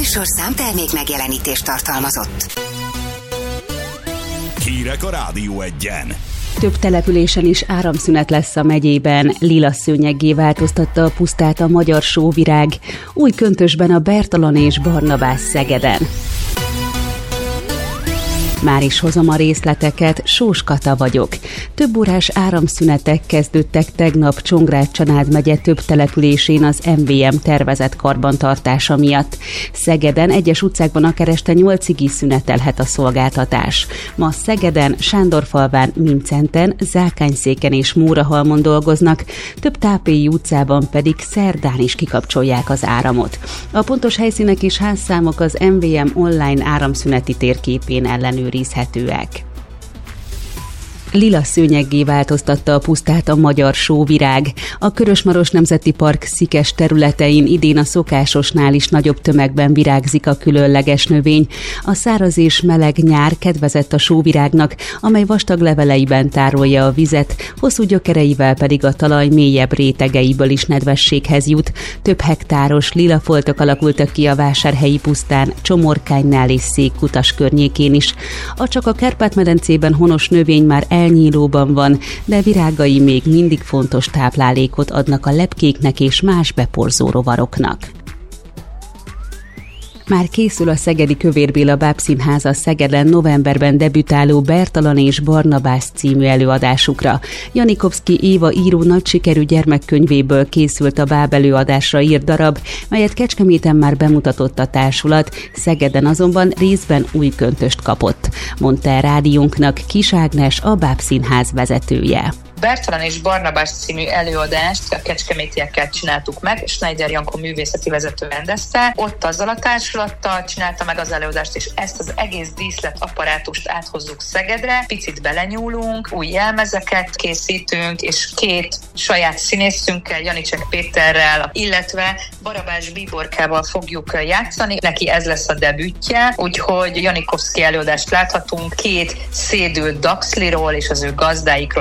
műsorszám termék megjelenítést tartalmazott. Hírek a Rádió Egyen. Több településen is áramszünet lesz a megyében. Lila szőnyeggé változtatta a pusztát a magyar sóvirág. Új köntösben a Bertalan és Barnabás Szegeden. Már is hozom a részleteket, Sós Kata vagyok. Több órás áramszünetek kezdődtek tegnap Csongrád-Csanád megye több településén az MVM tervezett karbantartása miatt. Szegeden egyes utcákban akár este 8-ig is szünetelhet a szolgáltatás. Ma Szegeden, Sándorfalván, Mincenten, Zákányszéken és Mórahalmon dolgoznak, több tápélyi utcában pedig szerdán is kikapcsolják az áramot. A pontos helyszínek és házszámok az MVM online áramszüneti térképén ellenőrizhetőek. Lila szőnyeggé változtatta a pusztát a magyar sóvirág. A Körösmaros Nemzeti Park szikes területein idén a szokásosnál is nagyobb tömegben virágzik a különleges növény. A száraz és meleg nyár kedvezett a sóvirágnak, amely vastag leveleiben tárolja a vizet, hosszú gyökereivel pedig a talaj mélyebb rétegeiből is nedvességhez jut. Több hektáros lilafoltok alakultak ki a vásárhelyi pusztán, Csomorkánynál és Székkutas környékén is. A csak a Kárpát-medencében honos növény már elnyílóban van, de virágai még mindig fontos táplálékot adnak a lepkéknek és más beporzó rovaroknak. Már készül a szegedi Kövér Béla Bábszínháza Szegeden novemberben debütáló Bertalan és Barnabás című előadásukra. Janikovszky Éva író nagy sikerű gyermekkönyvéből készült a báb előadásra írt darab, melyet Kecskeméten már bemutatott a társulat, Szegeden azonban részben új köntöst kapott, mondta el rádiónknak Kis Ágnes, a Bábszínház vezetője. Bertalan és Barnabás című előadást a kecskemétiekkel csináltuk meg, Schneider Jankó művészeti vezető rendezte. Ott azzal a társulattal csinálta meg az előadást, és ezt az egész díszletapparátust áthozzuk Szegedre. Picit belenyúlunk, új jelmezeket készítünk, és két saját színészünkkel, Janicsek Péterrel, illetve Barabás Bíborkával fogjuk játszani. Neki ez lesz a debütje, úgyhogy Janikovszky előadást láthatunk, két szédült Daxliról és az ő gazdáikról